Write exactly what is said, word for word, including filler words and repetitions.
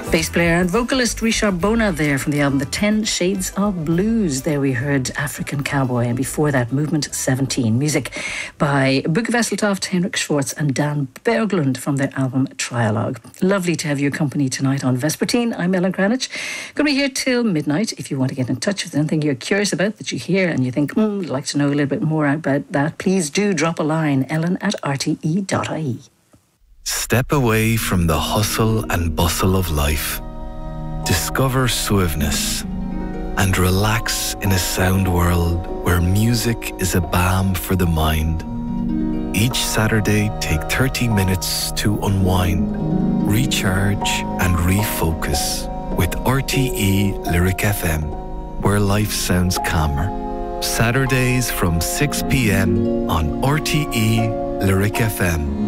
Bass player and vocalist Richard Bona there from the album The Ten Shades of Blues. There we heard African Cowboy, and before that Movement seventeen. Music by Bugge Wesseltoft, Henrik Schwartz and Dan Berglund from their album Trialogue. Lovely to have your company tonight on Vespertine. I'm Ellen Granich. Going to be here till midnight. If you want to get in touch with anything you're curious about that you hear and you think, hmm, I'd like to know a little bit more about that, please do drop a line, ellen at r t e dot i e. Step away from the hustle and bustle of life. Discover suaveness and relax in a sound world where music is a balm for the mind. Each Saturday, take thirty minutes to unwind, recharge and refocus with R T E Lyric F M, where life sounds calmer. Saturdays from six p.m. on R T E Lyric F M.